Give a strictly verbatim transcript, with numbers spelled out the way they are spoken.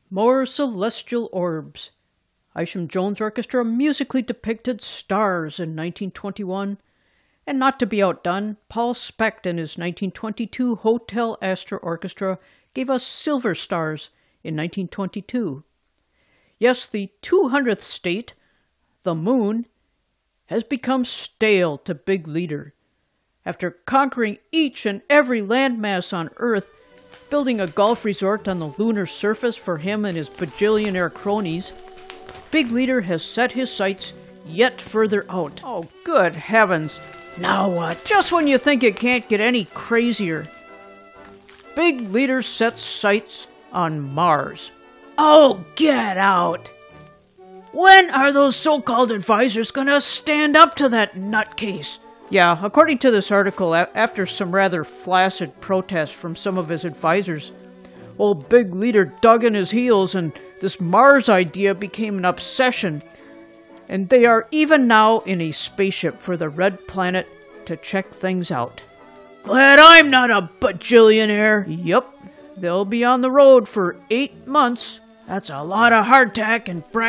More celestial orbs. Isham Jones Orchestra musically depicted stars in nineteen twenty-one. And not to be outdone, Paul Specht and his nineteen twenty-two Hotel Astor Orchestra gave us silver stars in nineteen twenty-two. Yes, the two hundredth state, the moon, has become stale to Big Leader. After conquering each and every landmass on Earth, building a golf resort on the lunar surface for him and his bajillionaire cronies, Big Leader has set his sights yet further out. Oh, good heavens! Now what? Just when you think it can't get any crazier, Big Leader sets sights on Mars. Oh, get out! When are those so-called advisors gonna stand up to that nutcase? Yeah, according to this article, a- after some rather flaccid protests from some of his advisors, old Big Leader dug in his heels and this Mars idea became an obsession. And they are even now in a spaceship for the Red Planet to check things out. Glad I'm not a bajillionaire. Yup, they'll be on the road for eight months. That's a lot of hardtack and brass.